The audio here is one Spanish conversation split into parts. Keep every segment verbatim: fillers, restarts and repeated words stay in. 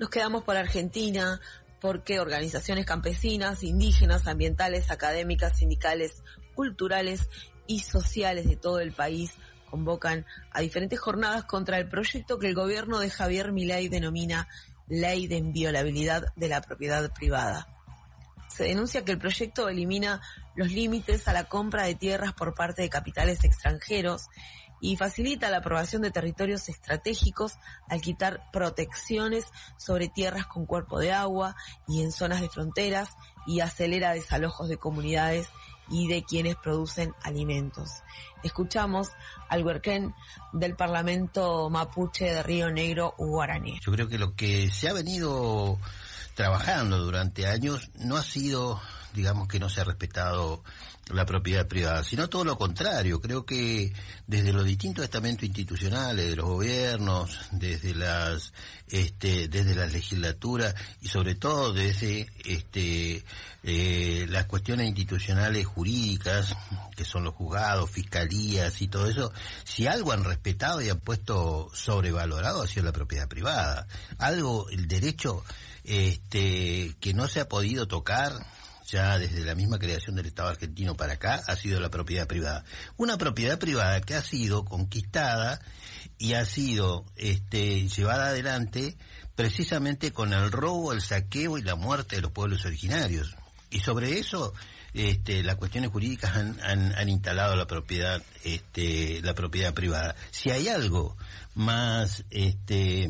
Nos quedamos por Argentina porque organizaciones campesinas, indígenas, ambientales, académicas, sindicales, culturales y sociales de todo el país convocan a diferentes jornadas contra el proyecto que el gobierno de Javier Milei denomina Ley de Inviolabilidad de la Propiedad Privada. Se denuncia que el proyecto elimina los límites a la compra de tierras por parte de capitales extranjeros y facilita la aprobación de territorios estratégicos al quitar protecciones sobre tierras con cuerpo de agua y en zonas de fronteras, y acelera desalojos de comunidades y de quienes producen alimentos. Escuchamos al huerquén del Parlamento Mapuche de Río Negro, Guaraní. Yo creo que lo que se ha venido trabajando durante años no ha sido, digamos, que no se ha respetado la propiedad privada, sino todo lo contrario. Creo que desde los distintos estamentos institucionales, de los gobiernos, desde las este desde las legislaturas y sobre todo desde este eh, las cuestiones institucionales jurídicas, que son los juzgados, fiscalías y todo eso, si algo han respetado y han puesto sobrevalorado ha sido la propiedad privada. Algo, el derecho este que no se ha podido tocar ya desde la misma creación del Estado argentino para acá, ha sido la propiedad privada. Una propiedad privada que ha sido conquistada y ha sido este, llevada adelante precisamente con el robo, el saqueo y la muerte de los pueblos originarios. Y sobre eso este, las cuestiones jurídicas han, han, han instalado la propiedad, este, la propiedad privada. Si hay algo más este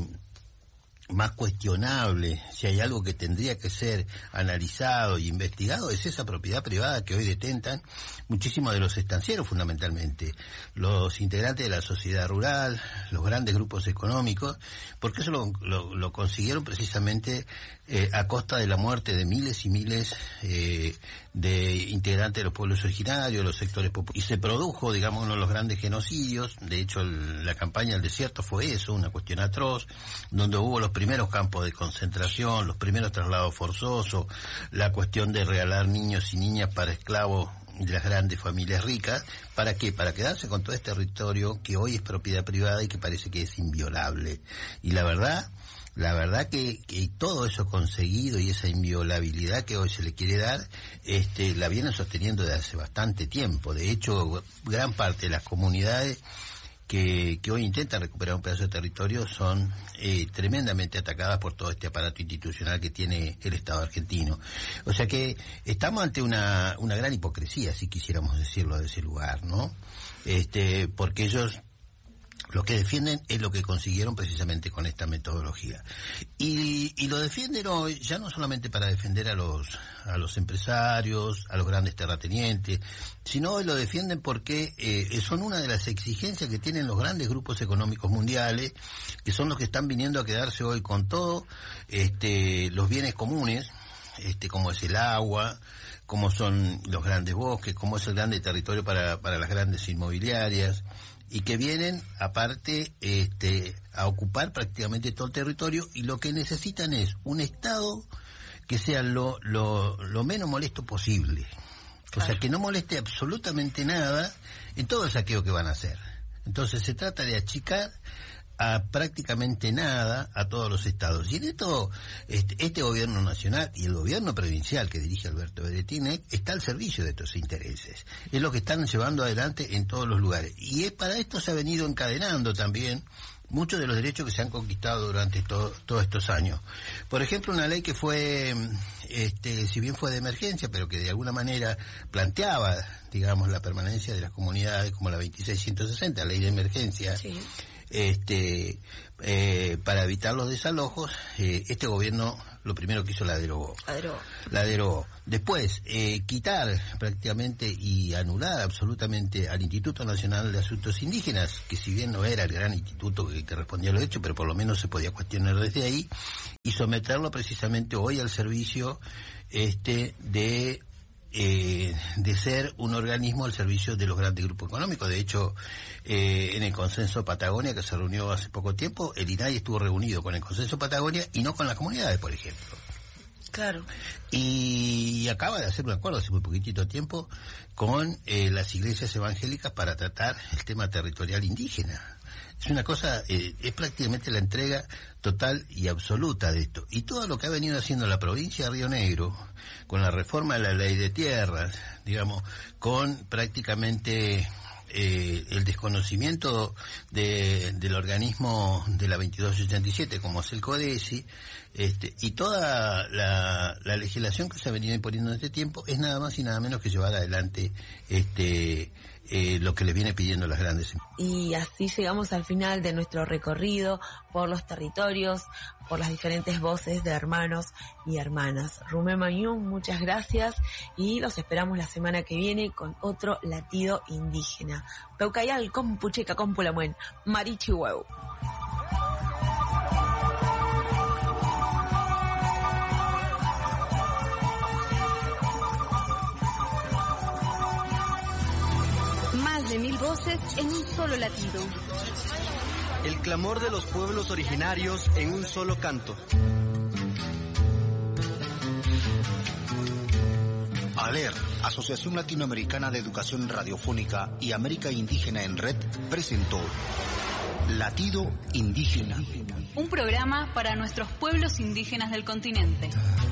más cuestionable, si hay algo que tendría que ser analizado y investigado, es esa propiedad privada que hoy detentan muchísimos de los estancieros, fundamentalmente los integrantes de la sociedad rural, los grandes grupos económicos, porque eso lo, lo, lo consiguieron precisamente eh, a costa de la muerte de miles y miles eh, de integrantes de los pueblos originarios, los sectores populares, y se produjo, digamos, uno de los grandes genocidios. De hecho, el, la campaña del desierto fue eso, una cuestión atroz, donde hubo los primeros campos de concentración, los primeros traslados forzosos, la cuestión de regalar niños y niñas para esclavos de las grandes familias ricas. ¿Para qué? Para quedarse con todo este territorio que hoy es propiedad privada y que parece que es inviolable. Y la verdad, la verdad que, que todo eso conseguido y esa inviolabilidad que hoy se le quiere dar, este, la vienen sosteniendo desde hace bastante tiempo. De hecho, gran parte de las comunidades Que, que hoy intentan recuperar un pedazo de territorio son eh, tremendamente atacadas por todo este aparato institucional que tiene el Estado argentino. O sea que estamos ante una, una gran hipocresía, si quisiéramos decirlo de ese lugar, ¿no? Este, porque ellos lo que defienden es lo que consiguieron precisamente con esta metodología. Y, y lo defienden hoy ya no solamente para defender a los, a los empresarios, a los grandes terratenientes, sino hoy lo defienden porque eh, son una de las exigencias que tienen los grandes grupos económicos mundiales, que son los que están viniendo a quedarse hoy con todo este, los bienes comunes, este, como es el agua, como son los grandes bosques, como es el grande territorio para, para las grandes inmobiliarias, y que vienen, aparte, este, a ocupar prácticamente todo el territorio, y lo que necesitan es un Estado que sea lo, lo, lo menos molesto posible. Claro. O sea, que no moleste absolutamente nada en todo el saqueo que van a hacer. Entonces se trata de achicar a prácticamente nada a todos los estados. Y en esto, este, este gobierno nacional y el gobierno provincial que dirige Alberto Berettini está al servicio de estos intereses. Es lo que están llevando adelante en todos los lugares. Y es para esto se ha venido encadenando también muchos de los derechos que se han conquistado durante todo, todos estos años. Por ejemplo, una ley que fue, este, si bien fue de emergencia, pero que de alguna manera planteaba, digamos, la permanencia de las comunidades, como la veintiséis ciento sesenta, ley de emergencia, sí. Este, eh, para evitar los desalojos, eh, este gobierno lo primero que hizo la derogó. La derogó. La derogó. Después, eh, quitar prácticamente y anular absolutamente al Instituto Nacional de Asuntos Indígenas, que si bien no era el gran instituto que, que respondía a los hechos, pero por lo menos se podía cuestionar desde ahí, y someterlo precisamente hoy al servicio este de Eh, de ser un organismo al servicio de los grandes grupos económicos. De hecho, eh, en el Consenso Patagonia, que se reunió hace poco tiempo, el I N A I estuvo reunido con el Consenso Patagonia y no con las comunidades, por ejemplo. Claro. Y acaba de hacer un acuerdo hace muy poquitito tiempo con eh, las iglesias evangélicas para tratar el tema territorial indígena. Es una cosa, eh, es prácticamente la entrega total y absoluta de esto. Y todo lo que ha venido haciendo la provincia de Río Negro, con la reforma de la ley de tierras, digamos, con prácticamente eh, el desconocimiento de, del organismo de la veintidós ochenta y siete, como es el CODESI, este, y toda la, la legislación que se ha venido imponiendo en este tiempo, es nada más y nada menos que llevar adelante este eh, lo que les viene pidiendo las grandes empresas. Y así llegamos al final de nuestro recorrido por los territorios, por las diferentes voces de hermanos y hermanas. Rumé Mañón, muchas gracias y los esperamos la semana que viene con otro latido indígena. Peucayal, compucheca, compulamuen, marichihueu. Más de mil voces en un solo latido. El clamor de los pueblos originarios en un solo canto. ALER, Asociación Latinoamericana de Educación Radiofónica y América Indígena en Red, presentó Latido Indígena. Un programa para nuestros pueblos indígenas del continente.